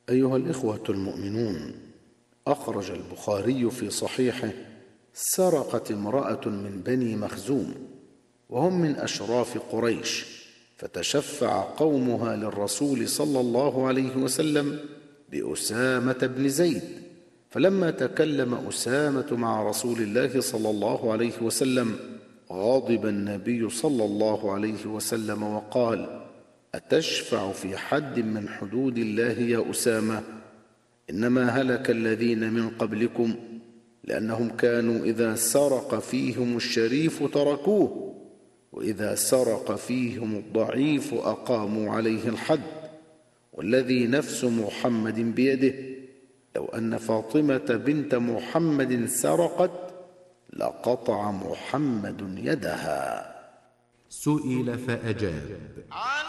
أيها الإخوة المؤمنون، أخرج البخاري في صحيحه: سرقت امرأة من بني مخزوم وهم من أشراف قريش، فتشفع قومها للرسول صلى الله عليه وسلم بأسامة بن زيد، فلما تكلم أسامة مع رسول الله صلى الله عليه وسلم غضب النبي صلى الله عليه وسلم وقال: أتشفع في حد من حدود الله يا أسامة؟ إنما هلك الذين من قبلكم لأنهم كانوا إذا سرق فيهم الشريف تركوه، وإذا سرق فيهم الضعيف أقاموا عليه الحد، والذي نفس محمد بيده لو أن فاطمة بنت محمد سرقت لقطع محمد يدها. سئل فأجاب: